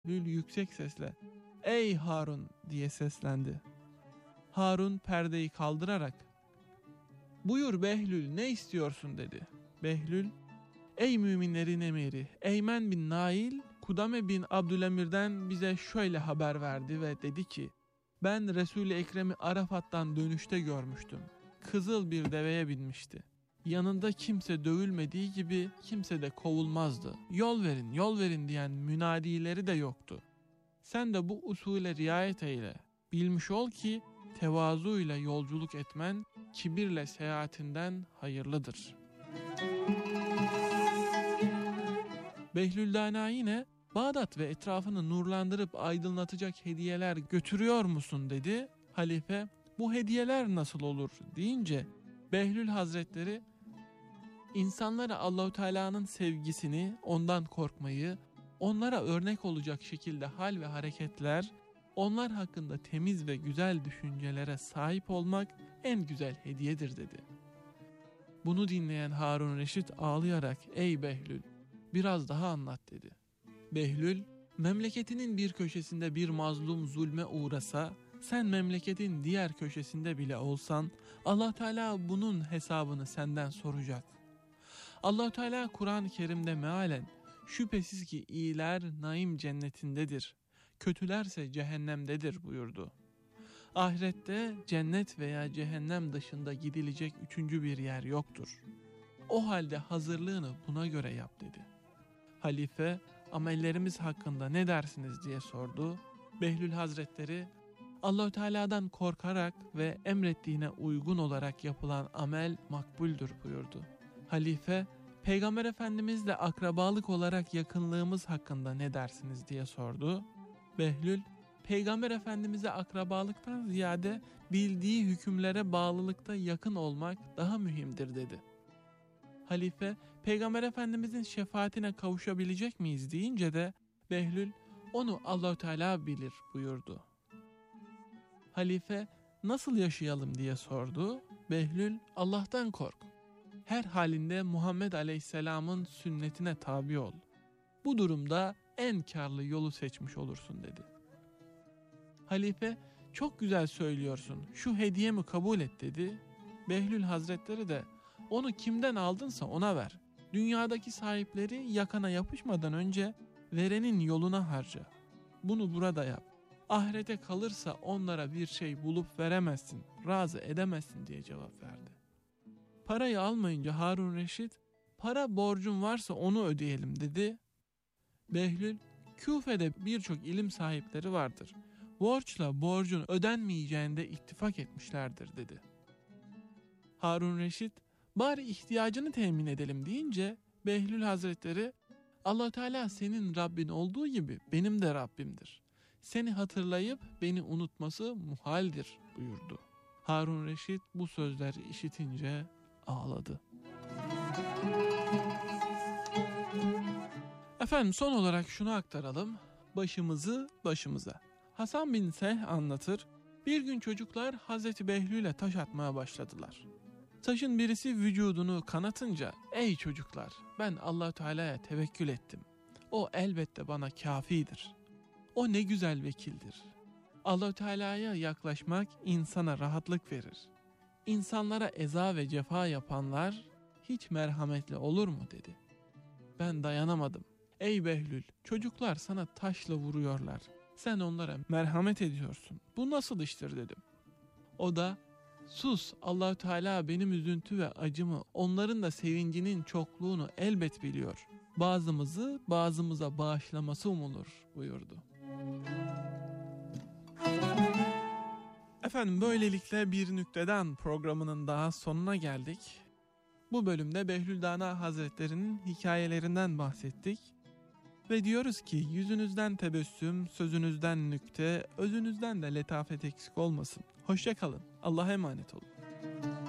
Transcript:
Behlül yüksek sesle "Ey Harun!" diye seslendi. Harun perdeyi kaldırarak "Buyur Behlül, ne istiyorsun?" dedi. Behlül, "Ey müminlerin emiri, Eymen bin Nail, Kudame bin Abdülemir'den bize şöyle haber verdi ve dedi ki, ben Resul-i Ekrem'i Arafat'tan dönüşte görmüştüm. Kızıl bir deveye binmişti. Yanında kimse dövülmediği gibi kimse de kovulmazdı. Yol verin, yol verin diyen münadileri de yoktu. Sen de bu usule riayet eyle. Bilmiş ol ki tevazuyla yolculuk etmen kibirle seyahatinden hayırlıdır." Behlüldana yine Bağdat ve etrafını nurlandırıp aydınlatacak hediyeler götürüyor musun dedi. Halife bu hediyeler nasıl olur deyince Behlül Hazretleri insanlara Allahu Teala'nın sevgisini, ondan korkmayı, onlara örnek olacak şekilde hal ve hareketler, onlar hakkında temiz ve güzel düşüncelere sahip olmak en güzel hediyedir dedi. Bunu dinleyen Harun Reşit ağlayarak "Ey Behlül, biraz daha anlat" dedi. Behlül, memleketinin bir köşesinde bir mazlum zulme uğrasa, sen memleketin diğer köşesinde bile olsan, Allah Teala bunun hesabını senden soracak. Allah Teala Kur'an-ı Kerim'de mealen, şüphesiz ki iyiler naim cennetindedir, kötülerse cehennemdedir buyurdu. Ahirette cennet veya cehennem dışında gidilecek üçüncü bir yer yoktur. O halde hazırlığını buna göre yap dedi. Halife, amellerimiz hakkında ne dersiniz diye sordu. Behlül Hazretleri, Allah-u Teala'dan korkarak ve emrettiğine uygun olarak yapılan amel makbuldür buyurdu. Halife, Peygamber Efendimizle akrabalık olarak yakınlığımız hakkında ne dersiniz diye sordu. Behlül, Peygamber Efendimiz'e akrabalıktan ziyade bildiği hükümlere bağlılıkta yakın olmak daha mühimdir dedi. Halife, Peygamber Efendimiz'in şefaatine kavuşabilecek miyiz deyince de Behlül, onu Allah-u Teala bilir buyurdu. Halife, nasıl yaşayalım diye sordu. Behlül, Allah'tan kork. Her halinde Muhammed Aleyhisselam'ın sünnetine tabi ol. Bu durumda en karlı yolu seçmiş olursun dedi. Halife, çok güzel söylüyorsun, şu hediyemi kabul et dedi. Behlül Hazretleri de, onu kimden aldınsa ona ver. Dünyadaki sahipleri yakana yapışmadan önce verenin yoluna harca. Bunu burada yap. Ahirete kalırsa onlara bir şey bulup veremezsin, razı edemezsin diye cevap verdi. Parayı almayınca Harun Reşit, para borcun varsa onu ödeyelim dedi. Behlül, Küfe'de birçok ilim sahipleri vardır. Borçla borcun ödenmeyeceğinde ittifak etmişlerdir dedi. Harun Reşit, bari ihtiyacını temin edelim deyince Behlül Hazretleri, Allah Teala senin Rabbin olduğu gibi benim de Rabbimdir. Seni hatırlayıp beni unutması muhaldir buyurdu. Harun Reşit bu sözleri işitince ağladı. Efendim son olarak şunu aktaralım. Başımızı başımıza. Hasan bin Seh anlatır. Bir gün çocuklar Hazreti Behlül'e taş atmaya başladılar. Taşın birisi vücudunu kanatınca, ey çocuklar ben Allah Teala'ya tevekkül ettim. O elbette bana kafidir. O ne güzel vekildir. Allah Teala'ya yaklaşmak insana rahatlık verir. İnsanlara eza ve cefa yapanlar hiç merhametli olur mu dedi. Ben dayanamadım. Ey Behlül, çocuklar sana taşla vuruyorlar. Sen onlara merhamet ediyorsun. Bu nasıl iştir dedim. O da sus, Allah Teala benim üzüntü ve acımı, onların da sevincinin çokluğunu elbet biliyor. Bazımızı bazımıza bağışlaması umulur buyurdu. Efendim böylelikle bir nükteden programının daha sonuna geldik. Bu bölümde Behlüldana Hazretleri'nin hikayelerinden bahsettik. Ve diyoruz ki yüzünüzden tebessüm, sözünüzden nükte, özünüzden de letafet eksik olmasın. Hoşça kalın. Allah'a emanet olun.